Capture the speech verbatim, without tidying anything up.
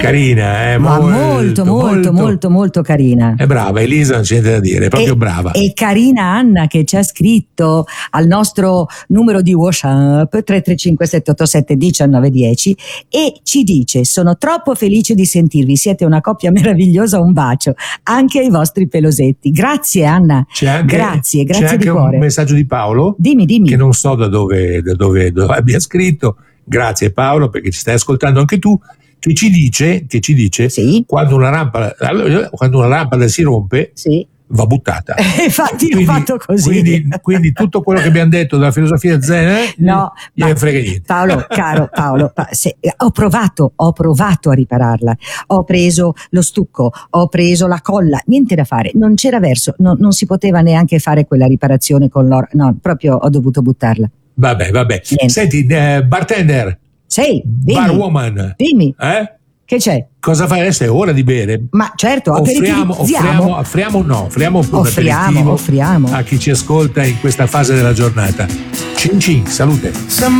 Carina, eh, ma molto, molto, molto, molto, molto, molto carina. È brava, Elisa, non c'è niente da dire, è proprio e, brava. E carina Anna, che ci ha scritto al nostro numero di WhatsApp tre tre cinque sette otto sette uno nove uno zero e ci dice: sono troppo felice di sentirvi, siete una coppia meravigliosa, un bacio anche ai vostri pelosetti. Grazie Anna, c'è anche, grazie, grazie c'è di anche cuore. Un messaggio di Paolo, dimmi, dimmi. Che non so da dove, da dove, dove abbia scritto. Grazie Paolo, perché ci stai ascoltando anche tu, che ci dice, che ci dice sì. quando una lampada, quando una lampada si rompe, sì. va buttata. Infatti quindi, ho fatto così. Quindi, quindi tutto quello che abbiamo detto della filosofia zen, eh, no, gli ne frega niente. Paolo, caro Paolo, se, ho provato, ho provato a ripararla. Ho preso lo stucco, ho preso la colla, niente da fare, non c'era verso, no, non si poteva neanche fare quella riparazione con l'oro, no, proprio ho dovuto buttarla. Vabbè, vabbè. Niente. Senti, eh, bartender. Sì, dimmi. Barwoman. Dimmi. Eh? Che c'è? Cosa fai adesso? È ora di bere. Ma certo, offriamo, offriamo, offriamo no, offriamo un offriamo, aperitivo offriamo. a chi ci ascolta in questa fase della giornata. Cin cin, salute.